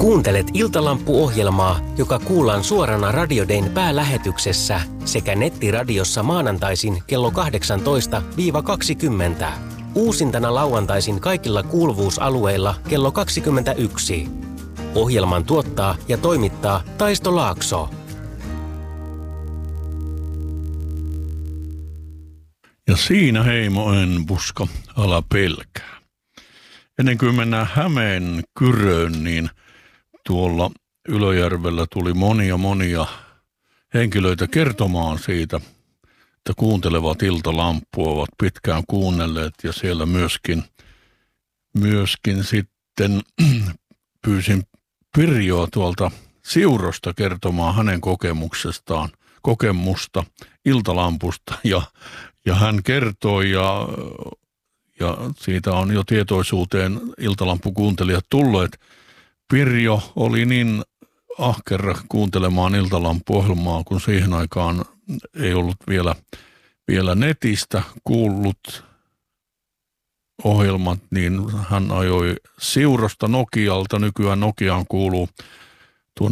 Kuuntelet Iltalampu-ohjelmaa, joka kuullaan suorana Radio Dayn päälähetyksessä sekä nettiradiossa maanantaisin kello 18-20. Uusintana lauantaisin kaikilla kuuluvuusalueilla kello 21. Ohjelman tuottaa ja toimittaa Taisto Laakso. Ja siinä heimo en puska, ala pelkää. Ennen kuin mennään Hämeen Kyröön, niin tuolla Ylöjärvellä tuli monia henkilöitä kertomaan siitä, että kuuntelevat Iltalampua, ovat pitkään kuunnelleet ja siellä myöskin sitten pyysin Pirjoa tuolta Siurosta kertomaan hänen kokemusta Iltalampusta ja hän kertoi ja siitä on jo tietoisuuteen Iltalampukuuntelijat tulleet. Pirjo oli niin ahkera kuuntelemaan Iltalampu-ohjelmaa, kun siihen aikaan ei ollut vielä netistä kuullut ohjelmat, niin hän ajoi Siurosta Nokialta. Nykyään Nokiaan kuuluu